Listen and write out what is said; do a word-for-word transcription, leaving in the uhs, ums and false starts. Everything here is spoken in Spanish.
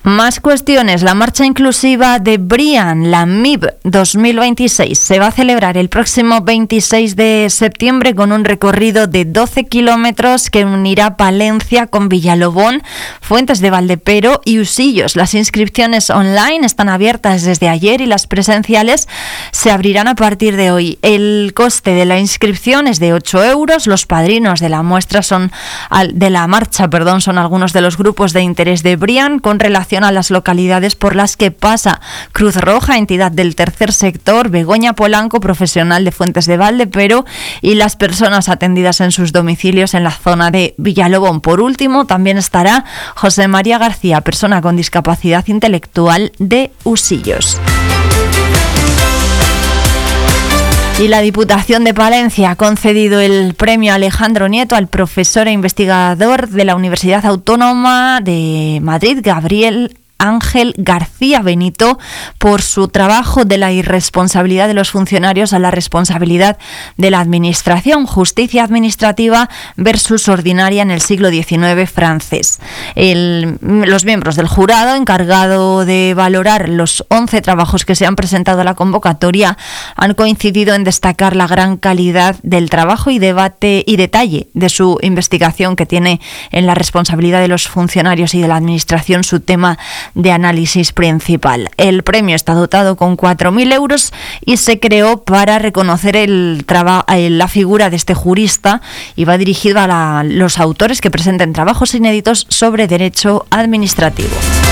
Más cuestiones. La marcha inclusiva de Brian, la M I B dos mil veintiséis, se va a celebrar el próximo veintiséis de septiembre con un recorrido de doce kilómetros que unirá Palencia con Villalobón, Fuentes de Valdepero y Usillos. Las inscripciones online están abiertas desde ayer y las presenciales se abrirán a partir de hoy. El coste de la inscripción es de ocho euros. Los padrinos de la muestra son de la marcha, perdón, son algunos de los grupos de interés de Brian con relación a las localidades por las que pasa: Cruz Roja, entidad del tercer sector; Begoña Polanco, profesional de Fuentes de Valdepero; y las personas atendidas en sus domicilios en la zona de Villalobón. Por último, también estará José María García, persona con discapacidad intelectual de Usillos. Y la Diputación de Palencia ha concedido el premio Alejandro Nieto al profesor e investigador de la Universidad Autónoma de Madrid, Gabriel Ángel García Benito, por su trabajo de la irresponsabilidad de los funcionarios a la responsabilidad de la administración, justicia administrativa versus ordinaria en el siglo diecinueve francés. El, los miembros del jurado encargado de valorar los once trabajos que se han presentado a la convocatoria han coincidido en destacar la gran calidad del trabajo y debate y detalle de su investigación, que tiene en la responsabilidad de los funcionarios y de la administración su tema de análisis principal. El premio está dotado con cuatro mil euros y se creó para reconocer el traba, la figura de este jurista, y va dirigido a la, los autores que presenten trabajos inéditos sobre derecho administrativo.